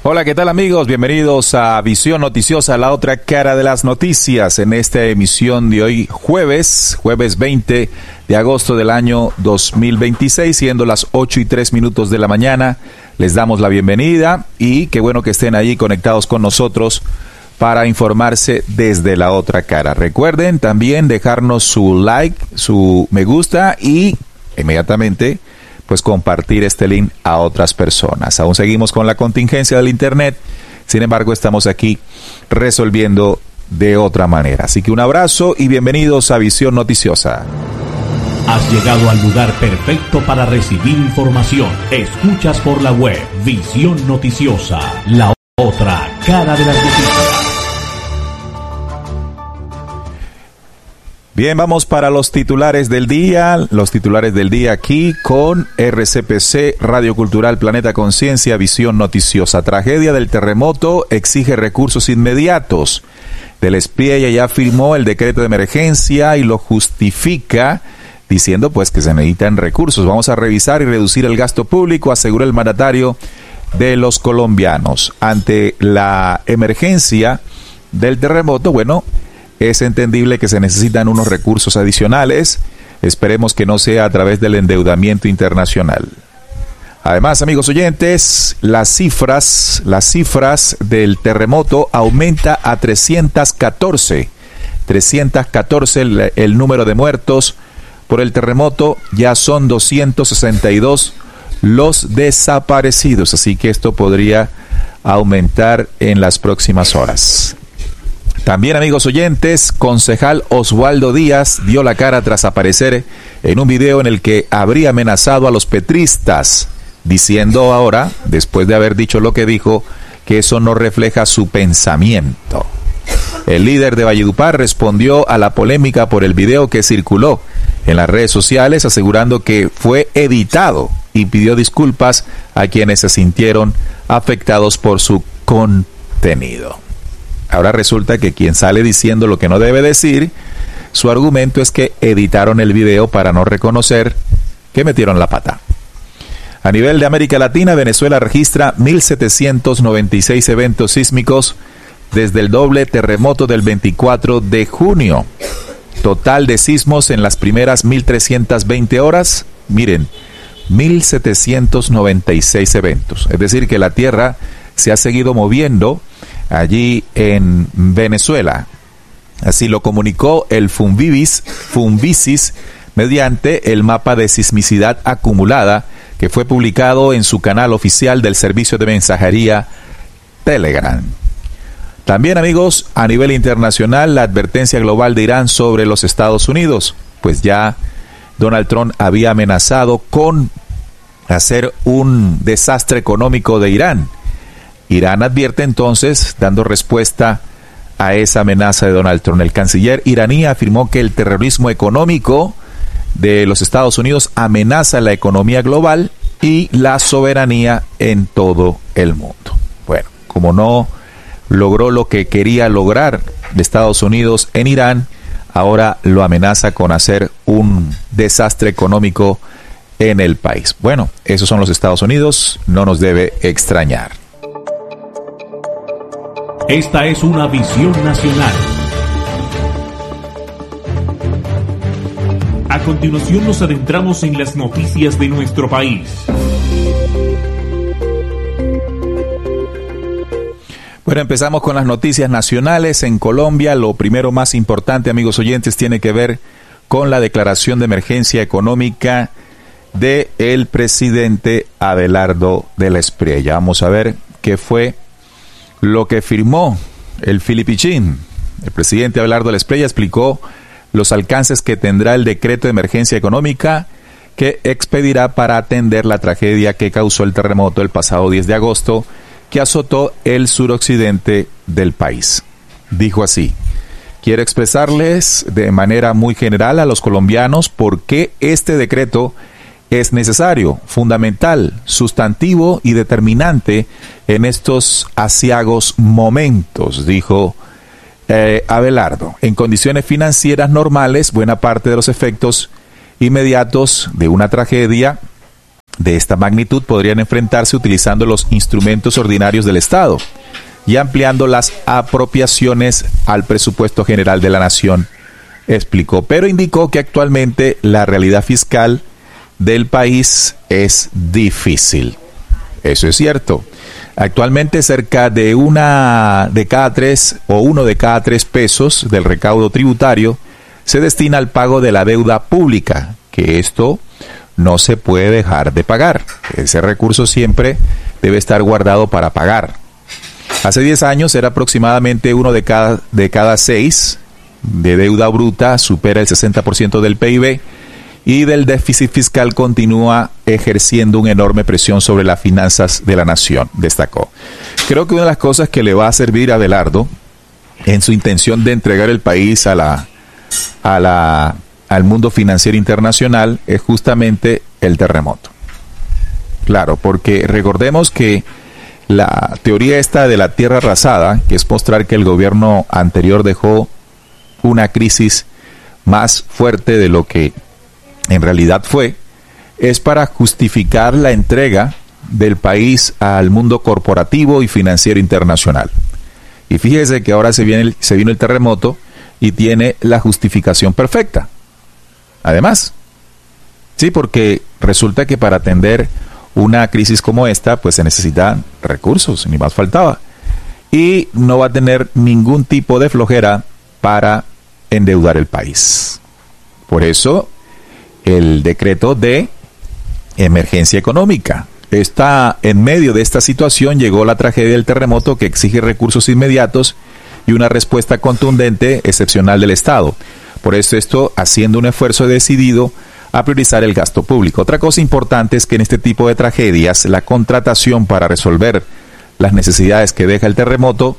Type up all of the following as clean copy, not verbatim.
Hola, ¿qué tal amigos? Bienvenidos a Visión Noticiosa, la otra cara de las noticias, en esta emisión de hoy jueves 20 de agosto del año 2026, siendo las 8:03 de la mañana. Les damos la bienvenida y qué bueno que estén ahí conectados con nosotros para informarse desde la otra cara. Recuerden también dejarnos su like, su me gusta y inmediatamente pues compartir este link a otras personas. Aún seguimos con la contingencia del internet, sin embargo estamos aquí resolviendo de otra manera. Así que un abrazo y bienvenidos a Visión Noticiosa. Has llegado al lugar perfecto para recibir información. Escuchas por la web Visión Noticiosa, la otra cara de las noticias. Bien, vamos para los titulares del día. Los titulares del día aquí con RCPC, Radio Cultural Planeta Conciencia, Visión Noticiosa. Tragedia del terremoto exige recursos inmediatos. Del Espriella ya firmó el decreto de emergencia y lo justifica diciendo pues que se necesitan recursos. Vamos a revisar y reducir el gasto público, aseguró el mandatario de los colombianos. Ante la emergencia del terremoto, bueno, es entendible que se necesitan unos recursos adicionales. Esperemos que no sea a través del endeudamiento internacional. Además, amigos oyentes, las cifras del terremoto aumenta a 314. 314 el número de muertos por el terremoto, ya son 262 los desaparecidos, así que esto podría aumentar en las próximas horas. También, amigos oyentes, concejal Oswaldo Díaz dio la cara tras aparecer en un video en el que habría amenazado a los petristas, diciendo ahora, después de haber dicho lo que dijo, que eso no refleja su pensamiento. El líder de Valledupar respondió a la polémica por el video que circuló en las redes sociales, asegurando que fue editado y pidió disculpas a quienes se sintieron afectados por su contenido. Ahora resulta que quien sale diciendo lo que no debe decir, su argumento es que editaron el video para no reconocer que metieron la pata. A nivel de América Latina, Venezuela registra 1.796 eventos sísmicos desde el doble terremoto del 24 de junio. Total de sismos en las primeras 1.320 horas, miren, 1.796 eventos. Es decir, que la Tierra se ha seguido moviendo allí en Venezuela. Así lo comunicó el Funvisis mediante el mapa de sismicidad acumulada que fue publicado en su canal oficial del servicio de mensajería Telegram. También, amigos, a nivel internacional, la advertencia global de Irán sobre los Estados Unidos, pues ya Donald Trump había amenazado con hacer un desastre económico de Irán. Irán advierte entonces, dando respuesta a esa amenaza de Donald Trump. El canciller iraní afirmó que el terrorismo económico de los Estados Unidos amenaza la economía global y la soberanía en todo el mundo. Bueno, como no logró lo que quería lograr de Estados Unidos en Irán, ahora lo amenaza con hacer un desastre económico en el país. Bueno, esos son los Estados Unidos, no nos debe extrañar. Esta es una visión nacional. A continuación nos adentramos en las noticias de nuestro país. Bueno, empezamos con las noticias nacionales. En Colombia, lo primero más importante, amigos oyentes, tiene que ver con la declaración de emergencia económica del presidente Abelardo del Espriella. Vamos a ver qué fue lo que firmó el Filipichín. El presidente Abelardo del Espriella explicó los alcances que tendrá el decreto de emergencia económica que expedirá para atender la tragedia que causó el terremoto el pasado 10 de agosto que azotó el suroccidente del país. Dijo así: quiero expresarles de manera muy general a los colombianos por qué este decreto es necesario, fundamental, sustantivo y determinante en estos aciagos momentos, dijo Abelardo. En condiciones financieras normales, buena parte de los efectos inmediatos de una tragedia de esta magnitud podrían enfrentarse utilizando los instrumentos ordinarios del Estado y ampliando las apropiaciones al presupuesto general de la nación, explicó. Pero indicó que actualmente la realidad fiscal del país es difícil. Eso es cierto. Actualmente cerca de uno de cada tres pesos del recaudo tributario se destina al pago de la deuda pública, que esto no se puede dejar de pagar. Ese recurso siempre debe estar guardado para pagar. Hace 10 años era aproximadamente uno de cada 6 de deuda bruta, supera el 60% del PIB, y del déficit fiscal continúa ejerciendo una enorme presión sobre las finanzas de la nación, destacó. Creo que una de las cosas que le va a servir a Abelardo en su intención de entregar el país al mundo financiero internacional es justamente el terremoto. Claro, porque recordemos que la teoría esta de la tierra arrasada, que es mostrar que el gobierno anterior dejó una crisis más fuerte de lo que en realidad fue, es para justificar la entrega del país al mundo corporativo y financiero internacional. Y fíjese que ahora se vino el terremoto y tiene la justificación perfecta. Además, sí, porque resulta que para atender una crisis como esta, pues se necesitan recursos, ni más faltaba. Y no va a tener ningún tipo de flojera para endeudar el país. Por eso, el decreto de emergencia económica. En medio de esta situación llegó la tragedia del terremoto que exige recursos inmediatos y una respuesta contundente, excepcional del Estado. Por eso esto haciendo un esfuerzo decidido a priorizar el gasto público. Otra cosa importante es que en este tipo de tragedias la contratación para resolver las necesidades que deja el terremoto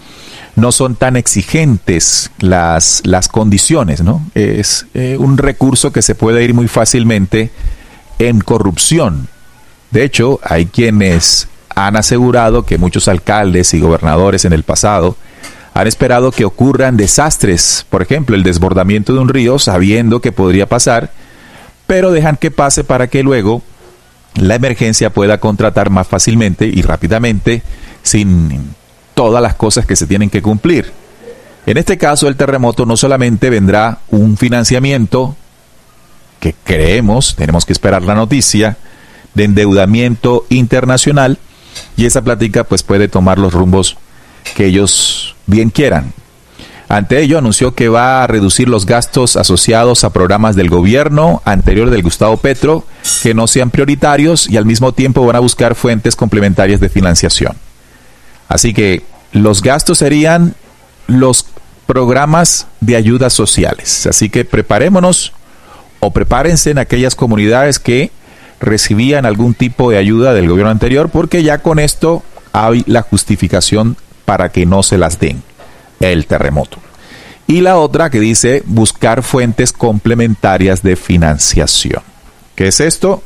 no son tan exigentes las condiciones, ¿no? Es un recurso que se puede ir muy fácilmente en corrupción. De hecho, hay quienes han asegurado que muchos alcaldes y gobernadores en el pasado han esperado que ocurran desastres, por ejemplo, el desbordamiento de un río, sabiendo que podría pasar, pero dejan que pase para que luego la emergencia pueda contratar más fácilmente y rápidamente sin todas las cosas que se tienen que cumplir. En este caso, el terremoto no solamente vendrá un financiamiento que creemos, tenemos que esperar la noticia, de endeudamiento internacional, y esa plática pues puede tomar los rumbos que ellos bien quieran. Ante ello, anunció que va a reducir los gastos asociados a programas del gobierno anterior del Gustavo Petro que no sean prioritarios y al mismo tiempo van a buscar fuentes complementarias de financiación. Así que los gastos serían los programas de ayudas sociales. Así que preparémonos o prepárense en aquellas comunidades que recibían algún tipo de ayuda del gobierno anterior, porque ya con esto hay la justificación para que no se las den, el terremoto. Y la otra que dice buscar fuentes complementarias de financiación. ¿Qué es esto?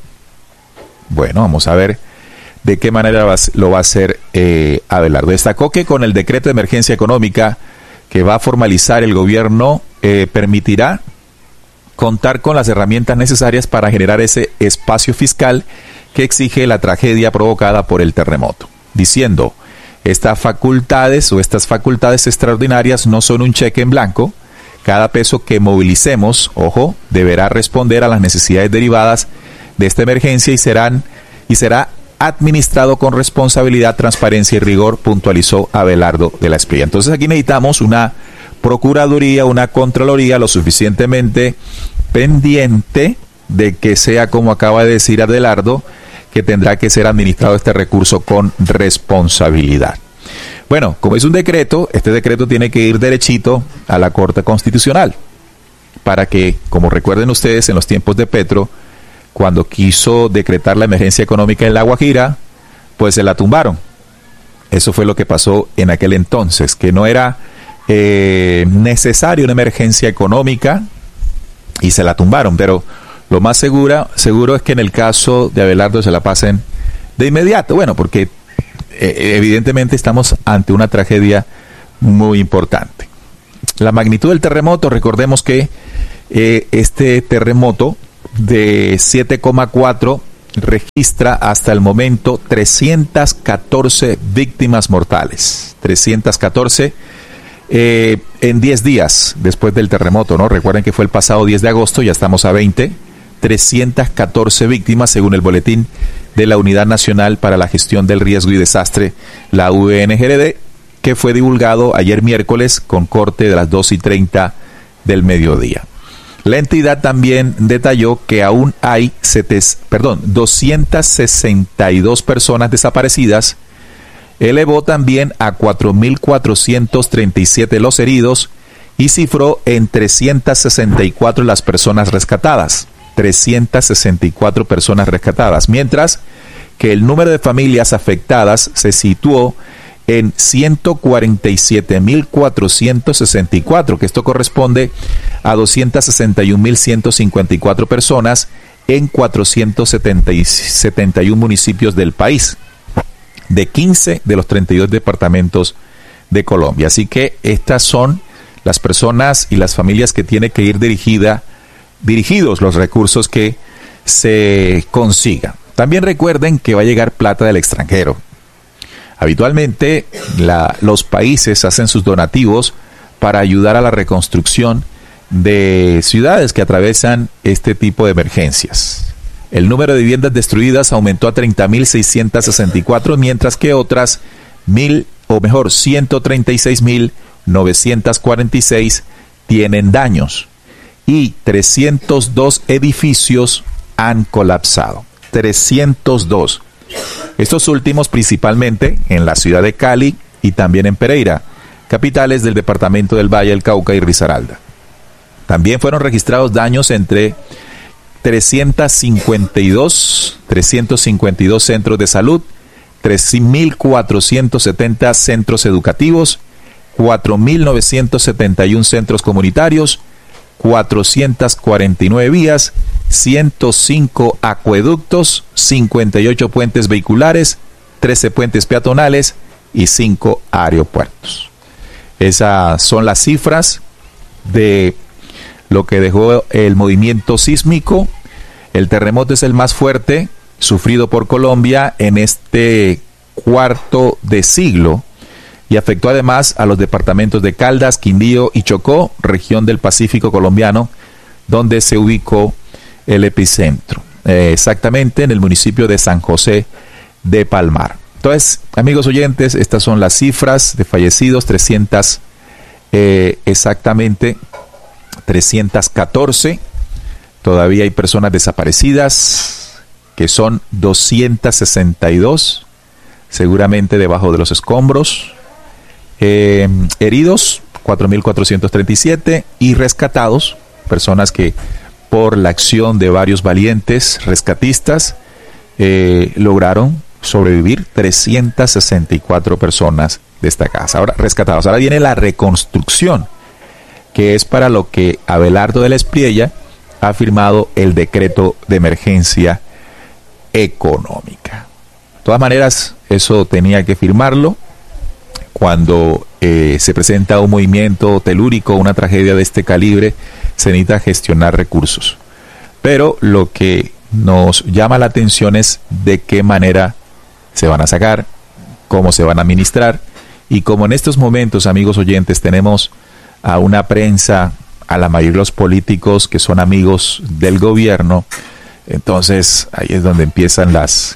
Bueno, vamos a ver de qué manera lo va a hacer Abelardo. Destacó que con el decreto de emergencia económica que va a formalizar el gobierno permitirá contar con las herramientas necesarias para generar ese espacio fiscal que exige la tragedia provocada por el terremoto, diciendo: estas facultades extraordinarias no son un cheque en blanco. Cada peso que movilicemos, ojo, deberá responder a las necesidades derivadas de esta emergencia y será administrado con responsabilidad, transparencia y rigor, puntualizó Abelardo de la Espriella. Entonces aquí necesitamos una Procuraduría, una Contraloría lo suficientemente pendiente de que sea, como acaba de decir Abelardo, que tendrá que ser administrado este recurso con responsabilidad. Bueno, como es un decreto, este decreto tiene que ir derechito a la Corte Constitucional para que, como recuerden ustedes, en los tiempos de Petro, cuando quiso decretar la emergencia económica en La Guajira, pues se la tumbaron. Eso fue lo que pasó en aquel entonces, que no era necesaria una emergencia económica y se la tumbaron, pero lo más seguro es que en el caso de Abelardo se la pasen de inmediato. Bueno, porque evidentemente estamos ante una tragedia muy importante. La magnitud del terremoto, recordemos que este terremoto de 7,4 registra hasta el momento 314 víctimas mortales. 314 en 10 días después del terremoto, ¿no? Recuerden que fue el pasado 10 de agosto, ya estamos a 20. 314 víctimas según el boletín de la Unidad Nacional para la Gestión del Riesgo y Desastre, la UNGRD, que fue divulgado ayer miércoles con corte de las 2:30 del mediodía. La entidad también detalló que aún hay 262 personas desaparecidas, elevó también a 4.437 los heridos y cifró en 364 las personas rescatadas. 364 personas rescatadas, mientras que el número de familias afectadas se situó en 147.464, que esto corresponde a 261.154 personas en 471 municipios del país, de 15 de los 32 departamentos de Colombia. Así que estas son las personas y las familias que tiene que ir dirigidos los recursos que se consigan. También recuerden que va a llegar plata del extranjero. Habitualmente los países hacen sus donativos para ayudar a la reconstrucción de ciudades que atraviesan este tipo de emergencias. El número de viviendas destruidas aumentó a 30.664, mientras que otras 136.946 tienen daños. Y 302 edificios han colapsado. 302. Estos últimos principalmente en la ciudad de Cali y también en Pereira, capitales del departamento del Valle del Cauca y Risaralda. También fueron registrados daños entre 352 centros de salud, 3.470 centros educativos, 4.971 centros comunitarios, 449 vías, 105 acueductos, 58 puentes vehiculares, 13 puentes peatonales y 5 aeropuertos. Esas son las cifras de lo que dejó el movimiento sísmico. El terremoto es el más fuerte sufrido por Colombia en este cuarto de siglo y afectó además a los departamentos de Caldas, Quindío y Chocó, región del Pacífico colombiano, donde se ubicó el epicentro, exactamente en el municipio de San José de Palmar. Entonces, amigos oyentes, estas son las cifras de fallecidos, exactamente 314. Todavía hay personas desaparecidas, que son 262, seguramente debajo de los escombros. Heridos, 4.437, y rescatados, personas que por la acción de varios valientes rescatistas lograron sobrevivir, 364 personas de esta casa. Ahora, rescatados. Ahora viene la reconstrucción, que es para lo que Abelardo de la Espriella ha firmado el decreto de emergencia económica. De todas maneras, eso tenía que firmarlo cuando se presenta un movimiento telúrico, una tragedia de este calibre. Se necesita gestionar recursos. Pero lo que nos llama la atención es de qué manera se van a sacar, cómo se van a administrar, y como en estos momentos, amigos oyentes, tenemos a una prensa, a la mayoría de los políticos que son amigos del gobierno, entonces ahí es donde empiezan las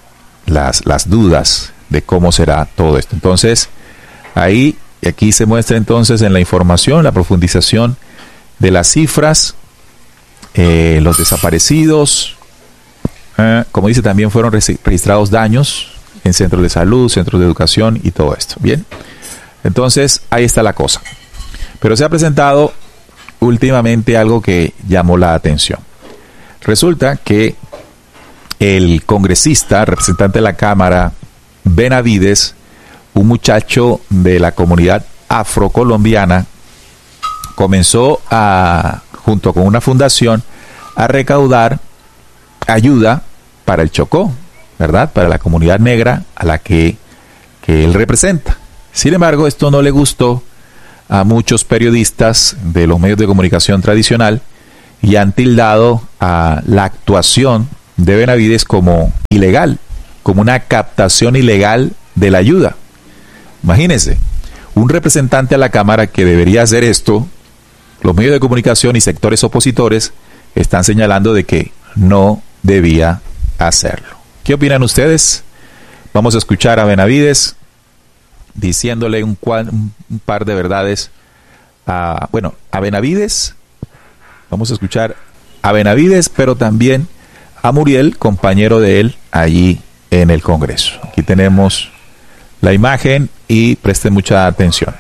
dudas de cómo será todo esto. Entonces, aquí se muestra entonces en la información, la profundización de las cifras, los desaparecidos, como dice, también fueron registrados daños en centros de salud, centros de educación y todo esto. Bien, entonces ahí está la cosa. Pero se ha presentado últimamente algo que llamó la atención. Resulta que el congresista, representante de la Cámara, Benavides, un muchacho de la comunidad afrocolombiana, comenzó junto con una fundación, a recaudar ayuda para el Chocó, ¿verdad? Para la comunidad negra a la que él representa. Sin embargo, esto no le gustó a muchos periodistas de los medios de comunicación tradicional y han tildado a la actuación de Benavides como ilegal, como una captación ilegal de la ayuda. Imagínense, un representante a la Cámara que debería hacer esto, los medios de comunicación y sectores opositores están señalando de que no debía hacerlo. ¿Qué opinan ustedes? Vamos a escuchar a Benavides diciéndole un par de verdades a Benavides. Vamos a escuchar a Benavides, pero también a Muriel, compañero de él, allí en el Congreso. Aquí tenemos la imagen y presten mucha atención.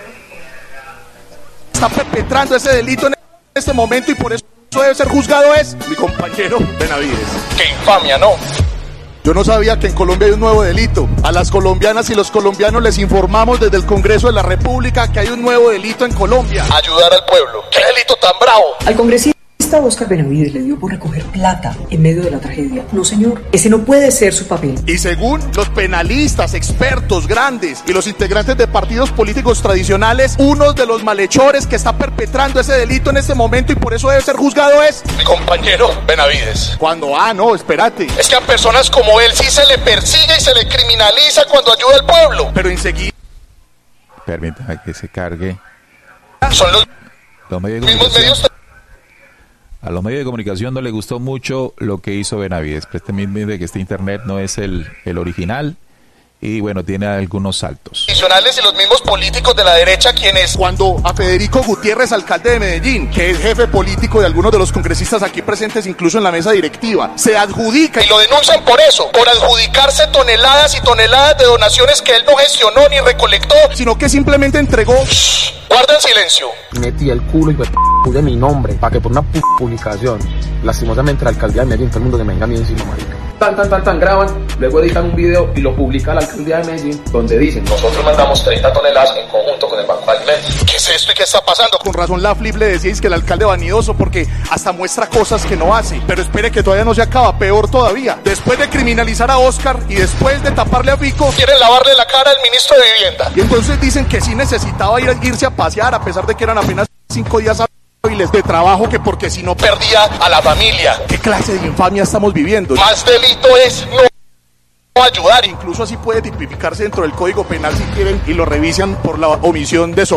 Está perpetrando ese delito en este momento y por eso debe ser juzgado es mi compañero Benavides. ¡Qué infamia, no! Yo no sabía que en Colombia hay un nuevo delito. A las colombianas y los colombianos les informamos desde el Congreso de la República que hay un nuevo delito en Colombia. Ayudar al pueblo. ¡Qué delito tan bravo! Al congresista Óscar Benavides le dio por recoger plata en medio de la tragedia. No, señor, ese no puede ser su papel. Y según los penalistas, expertos grandes y los integrantes de partidos políticos tradicionales, uno de los malhechores que está perpetrando ese delito en este momento y por eso debe ser juzgado es mi compañero Benavides. Cuando, no, espérate. Es que a personas como él sí se le persigue y se le criminaliza cuando ayuda al pueblo. Pero enseguida... Permítame que se cargue. Son los medios A los medios de comunicación no les gustó mucho lo que hizo Benavides. Présteme que este internet no es el original y bueno, tiene algunos saltos. Tradicionales y los mismos políticos de la derecha quienes... Cuando a Federico Gutiérrez, alcalde de Medellín, que es jefe político de algunos de los congresistas aquí presentes, incluso en la mesa directiva, se adjudica... Y lo denuncian por eso, por adjudicarse toneladas y toneladas de donaciones que él no gestionó ni recolectó, sino que simplemente entregó... Guarden silencio. Metí el culo y de mi nombre para que por una publicación, lastimosamente la alcaldía de Medellín, todo el mundo se me venga a mí encima, marica. Tan, graban, luego editan un video y lo publica la alcaldía de Medellín, donde dicen: nosotros mandamos 30 toneladas en conjunto con el Banco de Alimentos. ¿Qué es esto y qué está pasando? Con razón la Flip le decíais que el alcalde vanidoso porque hasta muestra cosas que no hace. Pero espere que todavía no se acaba, peor todavía. Después de criminalizar a Óscar y después de taparle a Fico, quieren lavarle la cara al ministro de Vivienda. Y entonces dicen que sí necesitaba irse a pasear, a pesar de que eran apenas 5 días hábiles de trabajo, que porque si no perdía a la familia. ¿Qué clase de infamia estamos viviendo? Más delito es no ayudar. Incluso así puede tipificarse dentro del Código Penal si quieren y lo revisan por la omisión de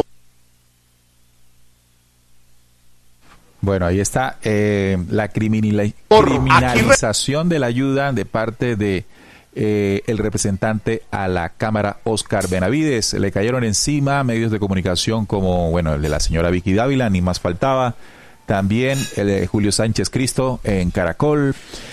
Bueno, ahí está la criminalización de la ayuda de parte de el representante a la Cámara, Óscar Benavides. Le cayeron encima medios de comunicación como, el de la señora Vicky Dávila, ni más faltaba. También el de Julio Sánchez Cristo en Caracol.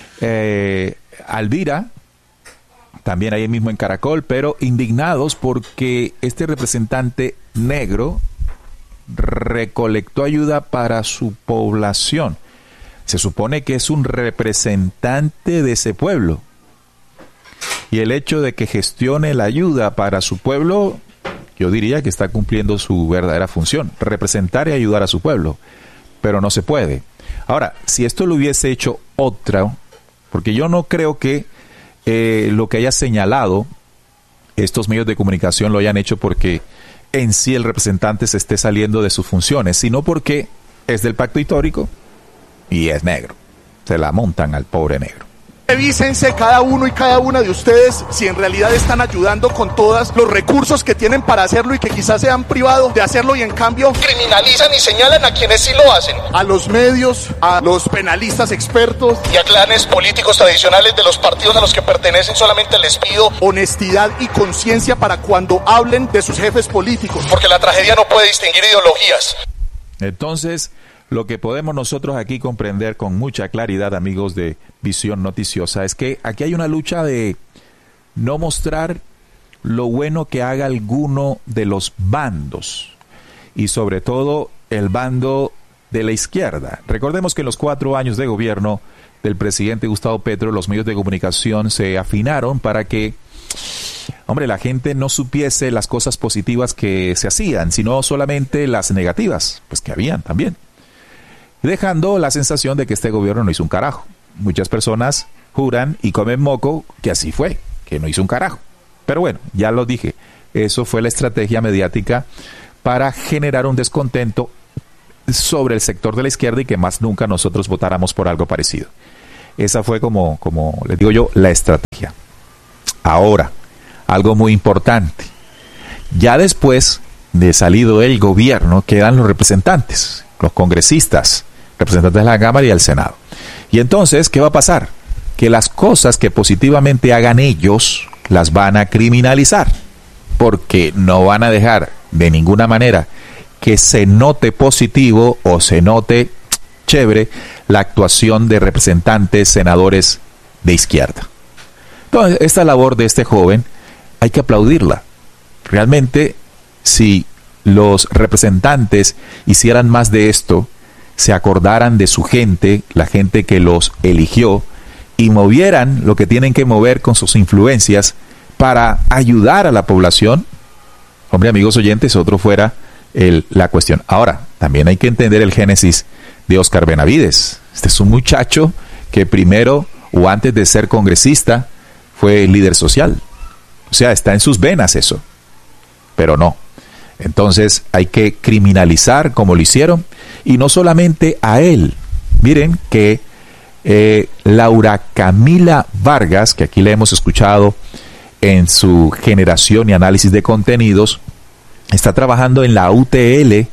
Alvira, también ahí mismo en Caracol, pero indignados porque este representante negro recolectó ayuda para su población. Se supone que es un representante de ese pueblo. Y el hecho de que gestione la ayuda para su pueblo, yo diría que está cumpliendo su verdadera función, representar y ayudar a su pueblo. Pero no se puede. Ahora, si esto lo hubiese hecho otra, porque yo no creo que lo que haya señalado estos medios de comunicación lo hayan hecho porque en sí el representante se esté saliendo de sus funciones, sino porque es del pacto histórico y es negro. Se la montan al pobre negro. Revísense cada uno y cada una de ustedes si en realidad están ayudando con todos los recursos que tienen para hacerlo y que quizás se han privado de hacerlo y en cambio criminalizan y señalan a quienes sí lo hacen. A los medios, a los penalistas expertos y a clanes políticos tradicionales de los partidos a los que pertenecen. Solamente les pido honestidad y conciencia para cuando hablen de sus jefes políticos. Porque la tragedia no puede distinguir ideologías. Entonces, lo que podemos nosotros aquí comprender con mucha claridad, amigos de Visión Noticiosa, es que aquí hay una lucha de no mostrar lo bueno que haga alguno de los bandos y sobre todo el bando de la izquierda. Recordemos que en los 4 años de gobierno del presidente Gustavo Petro, los medios de comunicación se afinaron para que la gente no supiese las cosas positivas que se hacían, sino solamente las negativas, pues que habían también, dejando la sensación de que este gobierno no hizo un carajo. Muchas personas juran y comen moco que así fue, que no hizo un carajo. Pero bueno, ya lo dije, eso fue la estrategia mediática para generar un descontento sobre el sector de la izquierda y que más nunca nosotros votáramos por algo parecido. Esa fue como les digo yo, la estrategia. Ahora, algo muy importante. Ya después de salido el gobierno, quedan los representantes, los congresistas, representantes de la Cámara y del Senado. Y entonces, ¿qué va a pasar? Que las cosas que positivamente hagan ellos, las van a criminalizar, porque no van a dejar de ninguna manera que se note positivo o se note chévere la actuación de representantes, senadores de izquierda. Entonces, esta labor de este joven hay que aplaudirla. Realmente, si los representantes hicieran más de esto, se acordaran de su gente, la gente que los eligió, y movieran lo que tienen que mover con sus influencias para ayudar a la población, hombre, amigos oyentes, otro fuera la cuestión. Ahora, también hay que entender el génesis de Óscar Benavides. Este es un muchacho que primero o antes de ser congresista fue líder social. O sea, está en sus venas eso. Pero no. Entonces hay que criminalizar como lo hicieron, y no solamente a él. Miren que Laura Camila Vargas, que aquí la hemos escuchado en su generación y análisis de contenidos, está trabajando en la UTL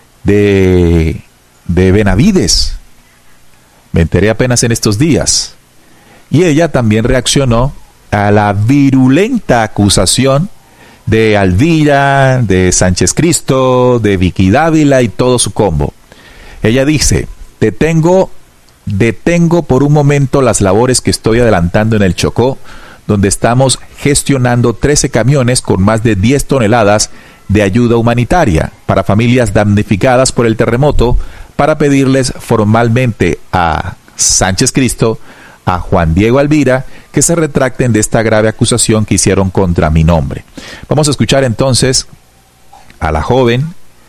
de Benavides. Me enteré apenas en estos días. Y ella también reaccionó a la virulenta acusación de Alvira, de Sánchez Cristo, de Vicky Dávila y todo su combo. Ella dice: detengo por un momento las labores que estoy adelantando en el Chocó, donde estamos gestionando 13 camiones con más de 10 toneladas de ayuda humanitaria para familias damnificadas por el terremoto, para pedirles formalmente a Sánchez Cristo, a Juan Diego Alvira, que se retracten de esta grave acusación que hicieron contra mi nombre. Vamos a escuchar entonces a la joven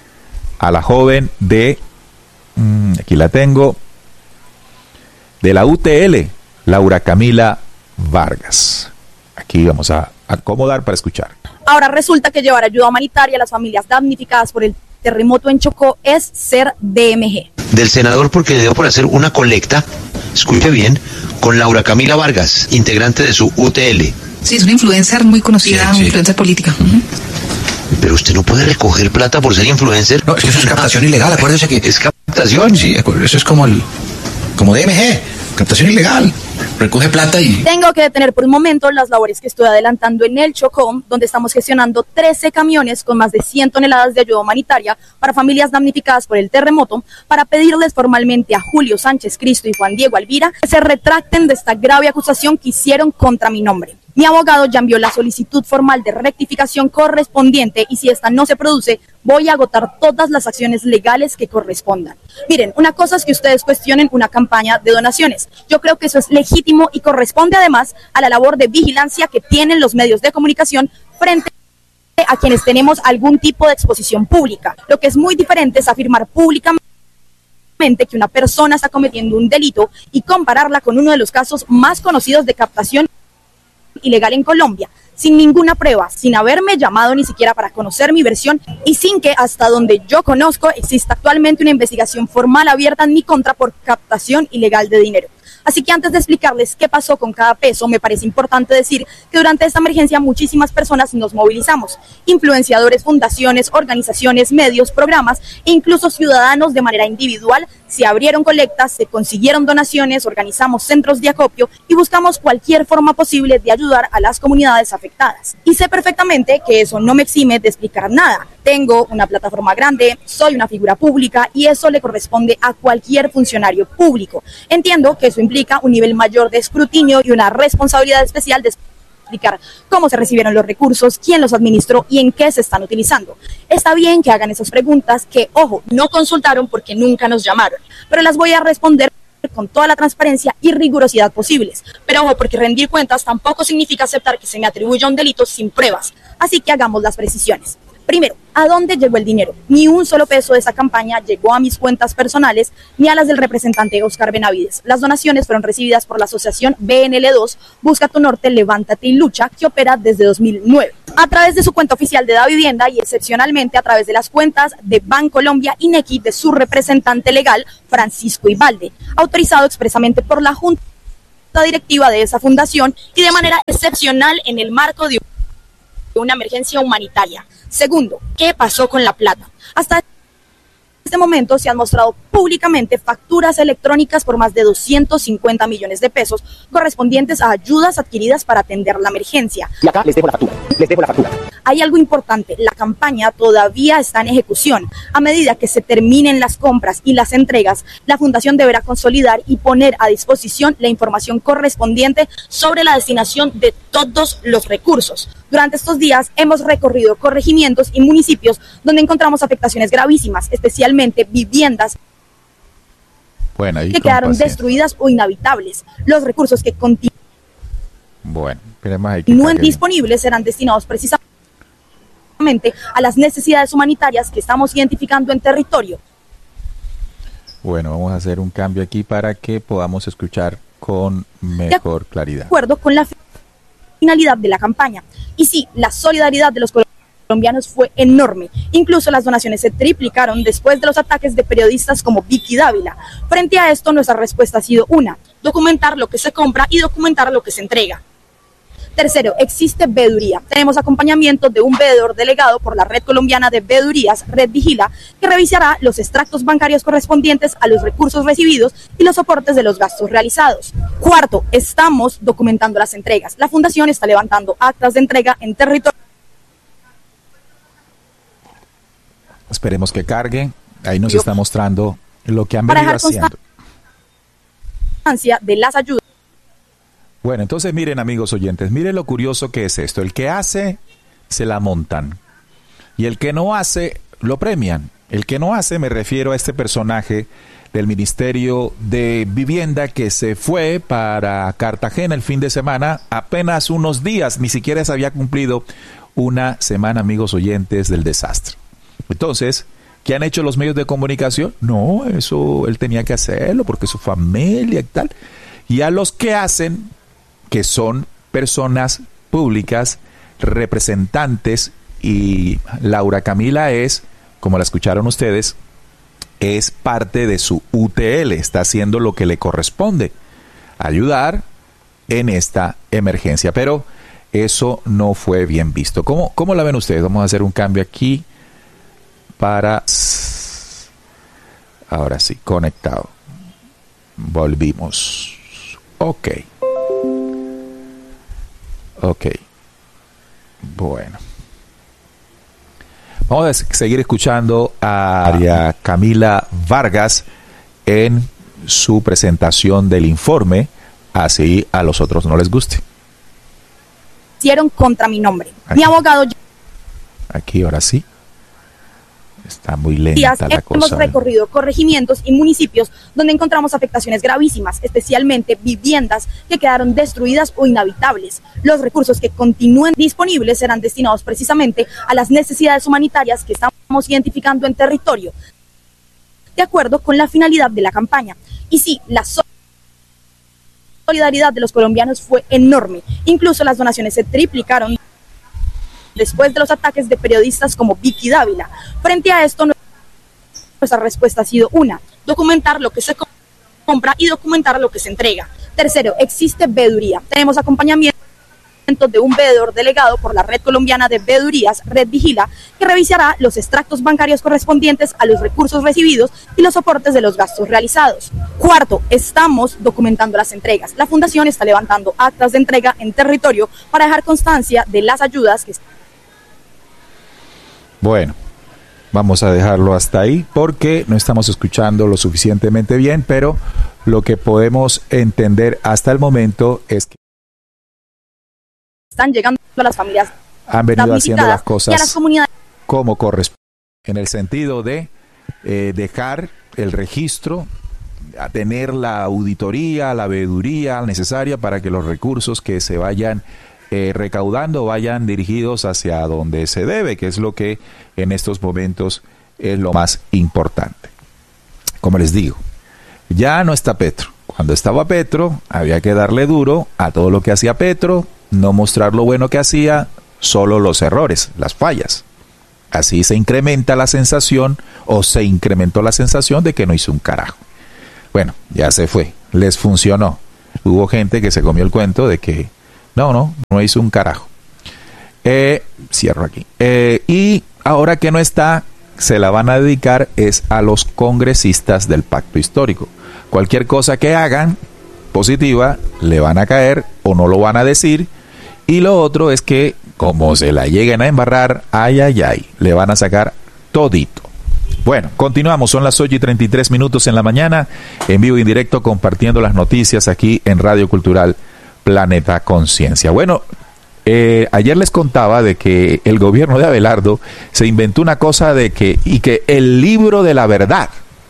de, aquí la tengo, de la UTL, Laura Camila Vargas. Aquí vamos a acomodar para escuchar. Ahora resulta que llevar ayuda humanitaria a las familias damnificadas por el terremoto en Chocó es ser DMG. Del senador, porque le dio por hacer una colecta, escuche bien, con Laura Camila Vargas, integrante de su UTL. Sí, es una influencer muy conocida, sí. Influencer política. Pero usted no puede recoger plata por ser influencer. No, es que eso es captación ilegal, acuérdese que... ¿Es captación? Sí, eso es como DMG, captación ilegal. Recoge plata y... Tengo que detener por un momento las labores que estoy adelantando en el Chocó, donde estamos gestionando 13 camiones con más de 100 toneladas de ayuda humanitaria para familias damnificadas por el terremoto, para pedirles formalmente a Julio Sánchez Cristo y Juan Diego Alvira que se retracten de esta grave acusación que hicieron contra mi nombre. Mi abogado ya envió la solicitud formal de rectificación correspondiente, y si esta no se produce, voy a agotar todas las acciones legales que correspondan. Miren, una cosa es que ustedes cuestionen una campaña de donaciones. Yo creo que eso es legítimo y corresponde además a la labor de vigilancia que tienen los medios de comunicación frente a quienes tenemos algún tipo de exposición pública. Lo que es muy diferente es afirmar públicamente que una persona está cometiendo un delito y compararla con uno de los casos más conocidos de captación ilegal en Colombia, sin ninguna prueba, sin haberme llamado ni siquiera para conocer mi versión, y sin que, hasta donde yo conozco, exista actualmente una investigación formal abierta en mi contra por captación ilegal de dinero. Así que antes de explicarles qué pasó con cada peso, me parece importante decir que durante esta emergencia muchísimas personas nos movilizamos. Influenciadores, fundaciones, organizaciones, medios, programas e incluso ciudadanos de manera individual se abrieron colectas, se consiguieron donaciones, organizamos centros de acopio y buscamos cualquier forma posible de ayudar a las comunidades afectadas. Y sé perfectamente que eso no me exime de explicar nada. Tengo una plataforma grande, soy una figura pública y eso le corresponde a cualquier funcionario público. Entiendo que eso implica un nivel mayor de escrutinio y una responsabilidad especial de explicar cómo se recibieron los recursos, quién los administró y en qué se están utilizando. Está bien que hagan esas preguntas que, ojo, no consultaron porque nunca nos llamaron, pero las voy a responder con toda la transparencia y rigurosidad posibles. Pero ojo, porque rendir cuentas tampoco significa aceptar que se me atribuya un delito sin pruebas. Así que hagamos las precisiones. Primero, ¿a dónde llegó el dinero? Ni un solo peso de esa campaña llegó a mis cuentas personales ni a las del representante Óscar Benavides. Las donaciones fueron recibidas por la asociación BNL2, Busca tu Norte, Levántate y Lucha, que opera desde 2009. A través de su cuenta oficial de Davivienda y excepcionalmente a través de las cuentas de Bancolombia y Nequi de su representante legal, Francisco Ibalde, autorizado expresamente por la Junta directiva de esa fundación y de manera excepcional en el marco de una emergencia humanitaria. Segundo, ¿qué pasó con la plata? Hasta este momento se han mostrado públicamente facturas electrónicas por más de 250 millones de pesos correspondientes a ayudas adquiridas para atender la emergencia. Y acá les dejo la factura. Hay algo importante, la campaña todavía está en ejecución. A medida que se terminen las compras y las entregas, la Fundación deberá consolidar y poner a disposición la información correspondiente sobre la destinación de todos los recursos. Durante estos días hemos recorrido corregimientos y municipios donde encontramos afectaciones gravísimas, especialmente viviendas que quedaron destruidas o inhabitables. Los recursos que continúen disponibles serán destinados precisamente a las necesidades humanitarias que estamos identificando en territorio. Bueno, vamos a hacer un cambio aquí para que podamos escuchar con mejor claridad. De acuerdo con la finalidad de la campaña. Y sí, la solidaridad de los colombianos fue enorme. Incluso las donaciones se triplicaron después de los ataques de periodistas como Vicky Dávila. Frente a esto, nuestra respuesta ha sido una: documentar lo que se compra y documentar lo que se entrega. Tercero, existe veeduría. Tenemos acompañamiento de un veedor delegado por la Red Colombiana de Veedurías, Red Vigila, que revisará los extractos bancarios correspondientes a los recursos recibidos y los soportes de los gastos realizados. Cuarto, estamos documentando las entregas. La Fundación está levantando actas de entrega en territorio. Esperemos que cargue. Ahí nos está mostrando lo que han venido haciendo. Constancia de las ayudas. Bueno, entonces miren, amigos oyentes, miren lo curioso que es esto. El que hace, se la montan. Y el que no hace, lo premian. El que no hace, me refiero a este personaje del Ministerio de Vivienda que se fue para Cartagena el fin de semana, apenas unos días, ni siquiera se había cumplido una semana, amigos oyentes, del desastre. Entonces, ¿qué han hecho los medios de comunicación? No, eso él tenía que hacerlo porque su familia y tal. Y a los que hacen, que son personas públicas, representantes, y Laura Camila es, como la escucharon ustedes, es parte de su UTL, está haciendo lo que le corresponde, ayudar en esta emergencia, pero eso no fue bien visto. ¿Cómo la ven ustedes? Vamos a hacer un cambio aquí para... Ahora sí, conectado. Volvimos. Ok. Bueno. Vamos a seguir escuchando a María Camila Vargas en su presentación del informe, así a los otros no les guste. Hicieron contra mi nombre. Aquí. Mi abogado... Aquí, ahora sí. Está muy lenta la cosa. Hemos recorrido corregimientos y municipios donde encontramos afectaciones gravísimas, especialmente viviendas que quedaron destruidas o inhabitables. Los recursos que continúen disponibles serán destinados precisamente a las necesidades humanitarias que estamos identificando en territorio, de acuerdo con la finalidad de la campaña. Y sí, la solidaridad de los colombianos fue enorme. Incluso las donaciones se triplicaron después de los ataques de periodistas como Vicky Dávila. Frente a esto, nuestra respuesta ha sido una: documentar lo que se compra y documentar lo que se entrega. Tercero, existe veeduría. Tenemos acompañamiento de un veedor delegado por la Red Colombiana de Veedurías, Red Vigila, que revisará los extractos bancarios correspondientes a los recursos recibidos y los soportes de los gastos realizados. Cuarto, estamos documentando las entregas. La Fundación está levantando actas de entrega en territorio para dejar constancia de las ayudas que... Bueno, vamos a dejarlo hasta ahí porque no estamos escuchando lo suficientemente bien, pero lo que podemos entender hasta el momento es que están llegando a las familias, han venido haciendo las cosas y a las comunidades como corresponde, en el sentido de dejar el registro, a tener la auditoría, la veeduría necesaria para que los recursos que se vayan recaudando vayan dirigidos hacia donde se debe, que es lo que en estos momentos es lo más importante. Como les digo, ya no está Petro. Cuando estaba Petro, había que darle duro a todo lo que hacía Petro, no mostrar lo bueno que hacía, solo los errores, las fallas. Así se incrementa la sensación, o se incrementó la sensación de que no hizo un carajo. Bueno, ya se fue, les funcionó. hubo gente que se comió el cuento de que no hizo un carajo. Cierro aquí. Y ahora que no está, se la van a dedicar es a los congresistas del pacto histórico. Cualquier cosa que hagan positiva, le van a caer o no lo van a decir. Y lo otro es que, como se la lleguen a embarrar, le van a sacar todito. Bueno, continuamos, son las 8:33 en la mañana, en vivo y en directo, compartiendo las noticias aquí en Radio Cultural Planeta Conciencia. Bueno, ayer les contaba de que el gobierno de Abelardo se inventó una cosa que el libro de la verdad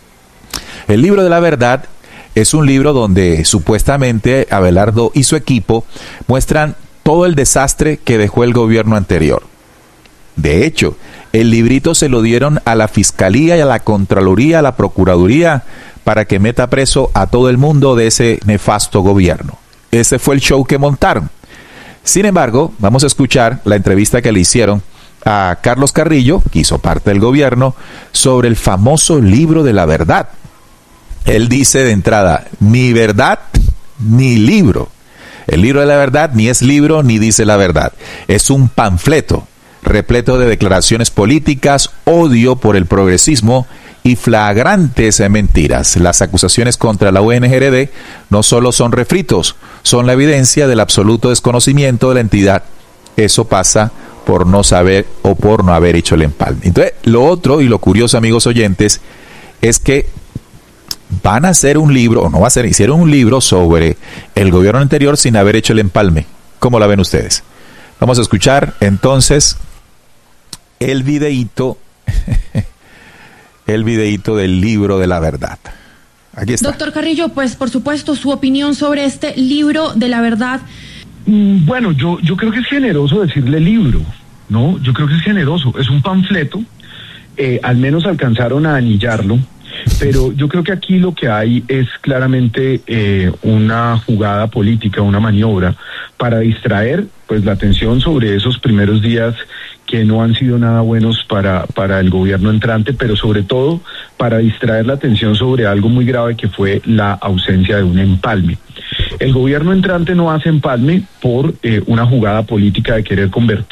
es un libro donde supuestamente Abelardo y su equipo muestran todo el desastre que dejó el gobierno anterior. De hecho, el librito se lo dieron a la Fiscalía y a la Contraloría, a la Procuraduría, para que meta preso a todo el mundo de ese nefasto gobierno. Ese fue el show que montaron. Sin embargo, vamos a escuchar la entrevista que le hicieron a Carlos Carrillo, que hizo parte del gobierno, sobre el famoso libro de la verdad. Él dice de entrada, ni verdad ni libro. El libro de la verdad ni es libro ni dice la verdad. Es un panfleto repleto de declaraciones políticas, odio por el progresismo y flagrantes mentiras. Las acusaciones contra la UNGRD no solo son refritos, son la evidencia del absoluto desconocimiento de la entidad. Eso pasa por no saber o por no haber hecho el empalme. Entonces, lo otro y lo curioso, amigos oyentes, es que van a hacer un libro, o no va a ser, hicieron un libro sobre el gobierno anterior sin haber hecho el empalme. ¿Cómo la ven ustedes? Vamos a escuchar entonces el videíto del libro de la verdad. Aquí está. Doctor Carrillo, pues por supuesto su opinión sobre este libro de la verdad. Bueno, yo creo que es generoso decirle libro, ¿no? Yo creo que es generoso, es un panfleto, al menos alcanzaron a anillarlo, pero yo creo que aquí lo que hay es claramente una jugada política, una maniobra para distraer pues la atención sobre esos primeros días que no han sido nada buenos para el gobierno entrante, pero sobre todo para distraer la atención sobre algo muy grave que fue la ausencia de un empalme. El gobierno entrante no hace empalme por una jugada política de querer convertir